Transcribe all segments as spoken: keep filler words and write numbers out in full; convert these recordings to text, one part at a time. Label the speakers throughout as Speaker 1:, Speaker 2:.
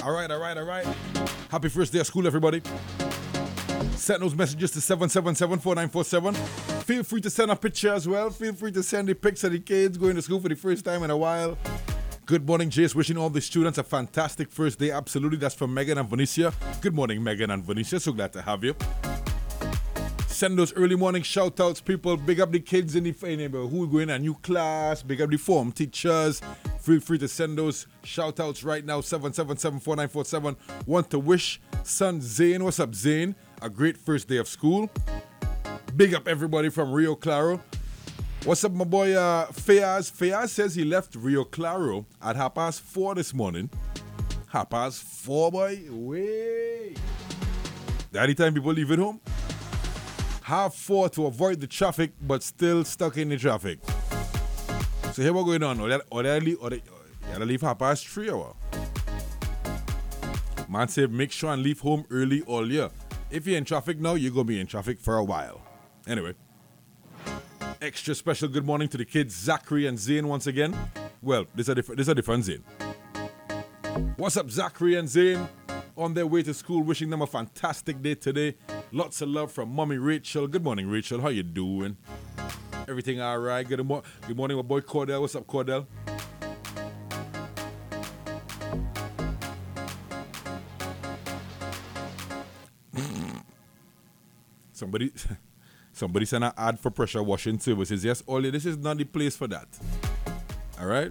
Speaker 1: All right, all right, all right. Happy first day of school, everybody. Send those messages to seven seven seven, four nine four seven. Feel free to send a picture as well. Feel free to send the pics of the kids going to school for the first time in a while. Good morning, Jace. Wishing all the students a fantastic first day. Absolutely. That's from Megan and Vanicia. Good morning, Megan and Vanicia. So glad to have you. Send those early morning shout outs, people. Big up the kids in the neighborhood who are going to a new class. Big up the form teachers. Feel free to send those shout outs right now. seven seven seven, four nine four seven. Want to wish son Zane, what's up, Zane? A great first day of school. Big up everybody from Rio Claro. What's up, my boy uh, Fayaz? Fayaz says he left Rio Claro at half past four this morning. Half past four, boy. Way. The only time people leave it home. Half four to avoid the traffic, but still stuck in the traffic. So here what's going on. Or they, or they leave, or they, or they leave half past three hour. Man said make sure and leave home early all year. If you're in traffic now, you're going to be in traffic for a while. Anyway. Extra special good morning to the kids, Zachary and Zane once again. Well, this is a different, this is a different Zane. What's up, Zachary and Zane? On their way to school, wishing them a fantastic day today. Lots of love from Mommy Rachel. Good morning, Rachel. How you doing? Everything all right? Good, mo- good morning, my boy Cordell. What's up, Cordell? Somebody... Somebody sent an ad for pressure washing services. Yes, Ollie, this is not the place for that. All right?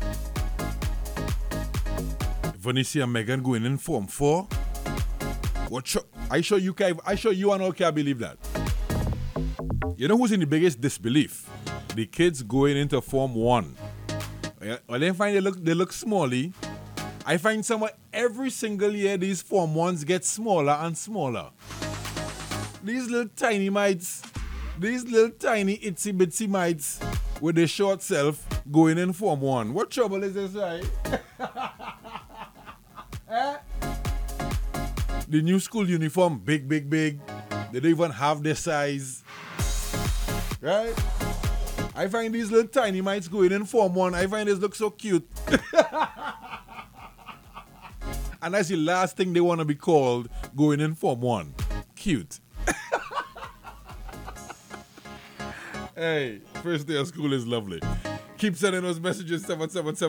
Speaker 1: Vanicia and Megan going in Form four. What? Sh- I sure you can. I sure you and all can believe that. You know who's in the biggest disbelief? The kids going into Form one. Well, they find they look they look smally. I find somewhere every single year these Form ones get smaller and smaller. These little tiny mites. These little tiny itsy bitsy mites with their short self going in Form one. What trouble is this, right? eh? The new school uniform, big, big, big. They don't even have their size. Right? I find these little tiny mites going in Form one. I find this look so cute. And that's the last thing they want to be called going in Form one. Cute. Hey, first day of school is lovely. Keep sending those messages, seven seven seven.